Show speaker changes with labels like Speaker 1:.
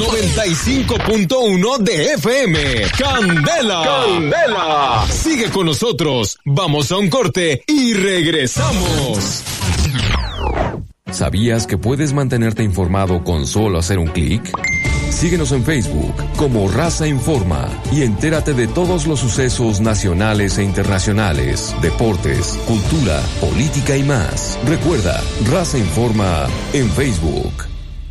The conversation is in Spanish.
Speaker 1: 95.1 de FM. Candela. Candela. Sigue con nosotros. Vamos a un corte y regresamos.
Speaker 2: ¿Sabías que puedes mantenerte informado con solo hacer un clic? Síguenos en Facebook como Raza Informa y entérate de todos los sucesos nacionales e internacionales, deportes, cultura, política y más. Recuerda, Raza Informa en Facebook.